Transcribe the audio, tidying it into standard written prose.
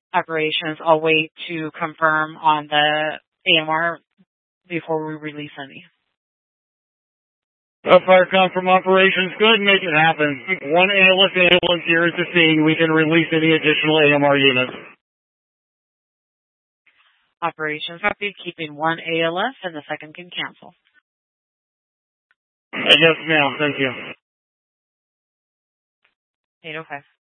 Operations, I'll wait to confirm on the AMR before we release any. Firecom from operations, go ahead and make it happen. One ALS ambulance here is the scene. We can release any additional AMR units. Operations copy, keeping one ALS and the second can cancel. Yes, ma'am. Thank you. 805.